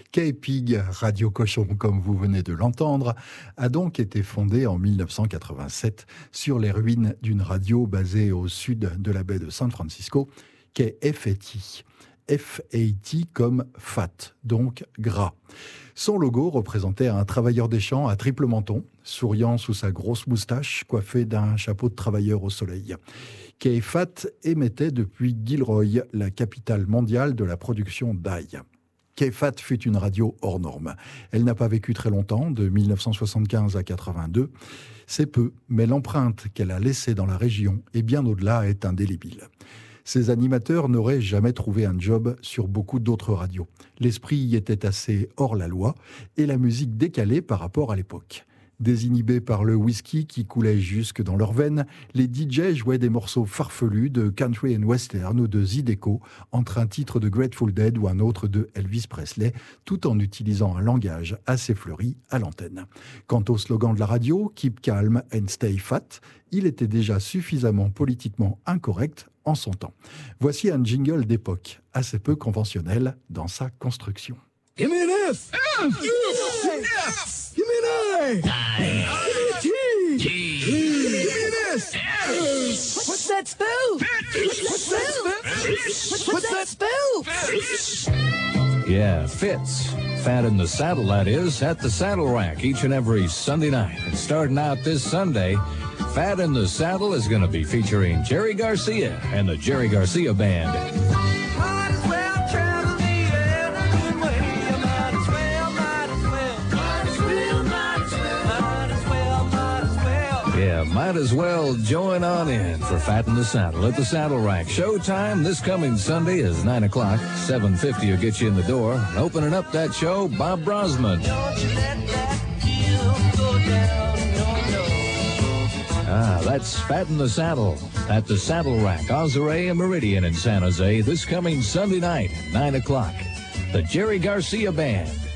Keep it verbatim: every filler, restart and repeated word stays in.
K-Pig, Radio Cochon comme vous venez de l'entendre, a donc été fondée en mille neuf cent quatre-vingt-sept sur les ruines d'une radio basée au sud de la baie de San Francisco, K F A T. F A T comme fat, donc gras. Son logo représentait un travailleur des champs à triple menton, souriant sous sa grosse moustache, coiffé d'un chapeau de travailleur au soleil. K F A T émettait depuis Gilroy, la capitale mondiale de la production d'ail. K F A T fut une radio hors norme. Elle n'a pas vécu très longtemps, de mille neuf cent soixante-quinze à quatre-vingt-deux. C'est peu, mais l'empreinte qu'elle a laissée dans la région et bien au-delà est indélébile. Ces animateurs n'auraient jamais trouvé un job sur beaucoup d'autres radios. L'esprit y était assez hors la loi et la musique décalée par rapport à l'époque. Désinhibés par le whisky qui coulait jusque dans leurs veines, les D J jouaient des morceaux farfelus de country and western ou de Zydeco entre un titre de Grateful Dead ou un autre de Elvis Presley, tout en utilisant un langage assez fleuri à l'antenne. Quant au slogan de la radio, Keep calm and stay fat, il était déjà suffisamment politiquement incorrect en son temps. Voici un jingle d'époque, assez peu conventionnel dans sa construction. Give me an F! F! F! Give me an I! I! Give me a T! T! Give me an S! S! What's that spell? What's that spell? What's that spell? Yeah, Fitz. Fat in the Saddle, that is, at the Saddle Rack each and every Sunday night. And starting out this Sunday, Fat in the Saddle is going to be featuring Jerry Garcia and the Jerry Garcia Band. Yeah, might as well join on in for Fat in the Saddle at the Saddle Rack. Showtime this coming Sunday is nine o'clock. seven fifty will get you in the door. And opening up that show, Bob Brosman. Ah, that's Fat in the Saddle at the Saddle Rack, Ozare and Meridian in San Jose this coming Sunday night, nine o'clock. The Jerry Garcia Band.